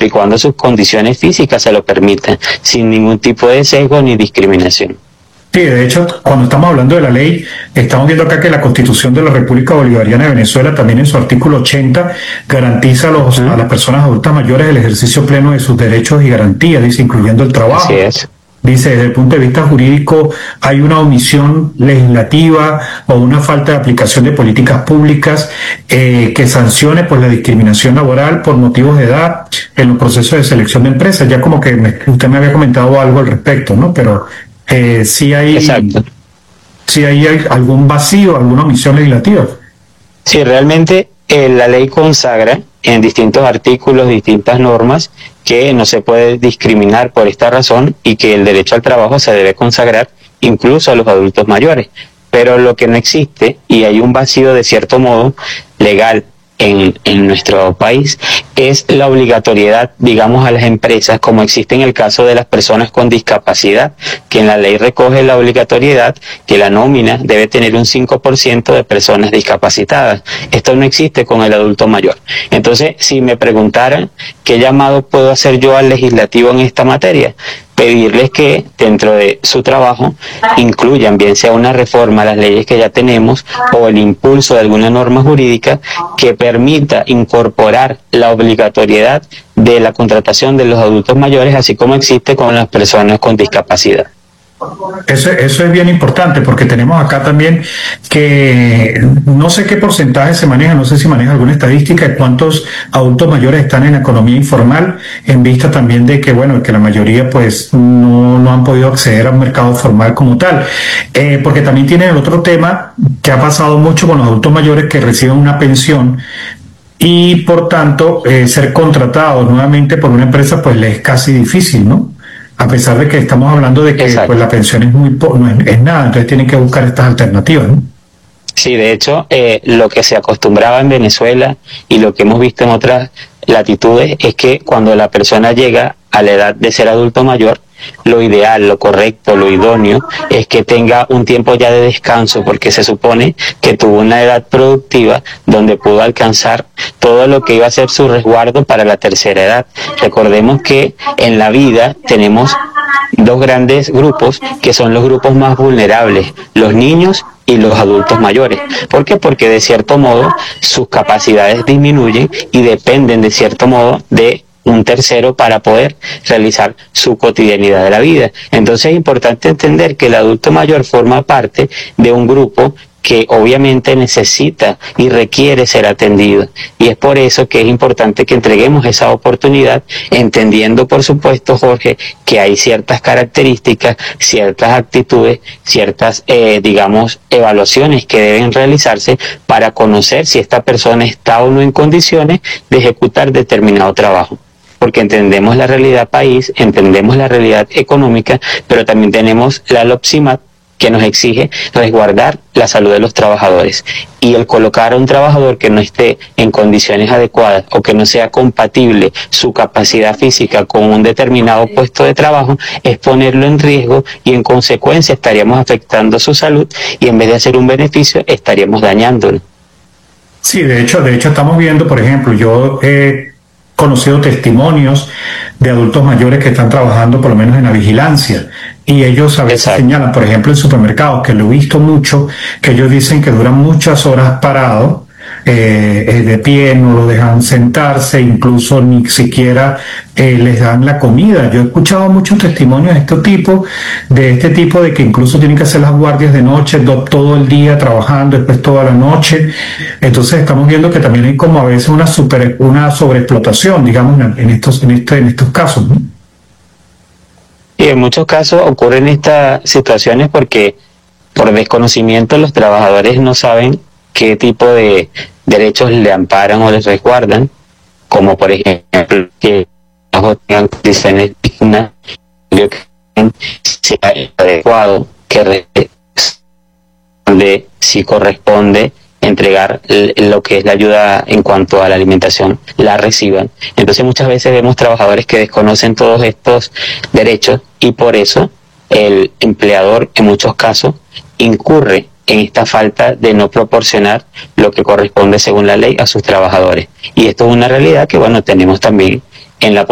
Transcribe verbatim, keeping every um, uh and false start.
siempre y cuando sus condiciones físicas se lo permitan, sin ningún tipo de sesgo ni discriminación. Sí, de hecho, cuando estamos hablando de la ley, estamos viendo acá que la Constitución de la República Bolivariana de Venezuela, también en su artículo ochenta, garantiza a, los, a las personas adultas mayores el ejercicio pleno de sus derechos y garantías, dice, incluyendo el trabajo. Así es. Dice, desde el punto de vista jurídico, hay una omisión legislativa o una falta de aplicación de políticas públicas eh, que sancione pues, la discriminación laboral por motivos de edad en los procesos de selección de empresas. Ya como que me, usted me había comentado algo al respecto, ¿no? Pero eh, sí hay, sí hay algún vacío, alguna omisión legislativa. Sí, realmente eh, la ley consagra en distintos artículos, distintas normas, que no se puede discriminar por esta razón y que el derecho al trabajo se debe consagrar incluso a los adultos mayores. Pero lo que no existe, y hay un vacío de cierto modo legal en, en nuestro país, es la obligatoriedad, digamos, a las empresas, como existe en el caso de las personas con discapacidad, que en la ley recoge la obligatoriedad que la nómina debe tener un cinco por ciento de personas discapacitadas. Esto no existe con el adulto mayor. Entonces, si me preguntaran qué llamado puedo hacer yo al legislativo en esta materia, pedirles que dentro de su trabajo incluyan, bien sea una reforma a las leyes que ya tenemos o el impulso de alguna norma jurídica que permita incorporar la obligatoriedad de la contratación de los adultos mayores, así como existe con las personas con discapacidad. Eso, eso es bien importante porque tenemos acá también que no sé qué porcentaje se maneja, no sé si maneja alguna estadística de cuántos adultos mayores están en la economía informal, en vista también de que, bueno, que la mayoría pues no, no han podido acceder a un mercado formal como tal. Eh, porque también tienen el otro tema que ha pasado mucho con los adultos mayores que reciben una pensión y por tanto eh, ser contratados nuevamente por una empresa pues les es casi difícil, ¿no? A pesar de que estamos hablando de que pues, la pensión es muy po no es, es nada, entonces tienen que buscar estas alternativas, ¿no? Sí, de hecho, eh, lo que se acostumbraba en Venezuela y lo que hemos visto en otras latitudes es que cuando la persona llega a la edad de ser adulto mayor, lo ideal, lo correcto, lo idóneo es que tenga un tiempo ya de descanso, porque se supone que tuvo una edad productiva donde pudo alcanzar todo lo que iba a ser su resguardo para la tercera edad. Recordemos que en la vida tenemos dos grandes grupos que son los grupos más vulnerables, los niños y los adultos mayores. ¿Por qué? Porque de cierto modo sus capacidades disminuyen y dependen de cierto modo de un tercero para poder realizar su cotidianidad de la vida. Entonces es importante entender que el adulto mayor forma parte de un grupo que obviamente necesita y requiere ser atendido. Y es por eso que es importante que entreguemos esa oportunidad, entendiendo, por supuesto, Jorge, que hay ciertas características, ciertas actitudes, ciertas, eh, digamos, evaluaciones que deben realizarse para conocer si esta persona está o no en condiciones de ejecutar determinado trabajo. Porque entendemos la realidad país, entendemos la realidad económica, pero también tenemos la LOPSIMAT, que nos exige resguardar la salud de los trabajadores. Y el colocar a un trabajador que no esté en condiciones adecuadas o que no sea compatible su capacidad física con un determinado puesto de trabajo es ponerlo en riesgo y en consecuencia estaríamos afectando su salud y en vez de hacer un beneficio estaríamos dañándolo. Sí, de hecho, de hecho estamos viendo, por ejemplo, yo he conocido testimonios de adultos mayores que están trabajando por lo menos en la vigilancia y ellos a veces Exacto. señalan, por ejemplo en supermercados, que lo he visto mucho, que ellos dicen que duran muchas horas parados, eh, de pie, no lo dejan sentarse, incluso ni siquiera eh, les dan la comida. Yo he escuchado muchos testimonios de este tipo, de este tipo de que incluso tienen que hacer las guardias de noche, do, todo el día trabajando, después toda la noche. Entonces estamos viendo que también hay como a veces una super, una sobreexplotación, digamos, en estos, en este, en estos casos, ¿no? Y en muchos casos ocurren estas situaciones porque por desconocimiento los trabajadores no saben qué tipo de derechos le amparan o les resguardan, como por ejemplo que no tengan condiciones dignas, que sea adecuado, que responde, si corresponde entregar lo que es la ayuda en cuanto a la alimentación, la reciban. Entonces muchas veces vemos trabajadores que desconocen todos estos derechos y por eso el empleador en muchos casos incurre en esta falta de no proporcionar lo que corresponde según la ley a sus trabajadores. Y esto es una realidad que, bueno, tenemos también en la